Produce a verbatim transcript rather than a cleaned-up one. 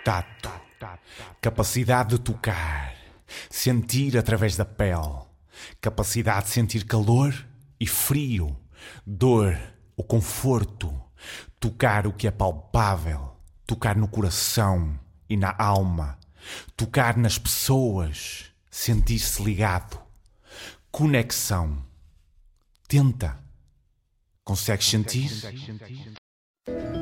Tato. Capacidade de tocar. Sentir através da pele. Capacidade de sentir calor e frio. Dor, o conforto. Tocar o que é palpável. Tocar no coração e na alma. Tocar nas pessoas. Sentir-se ligado. Conexão. Tenta. Consegues sentir?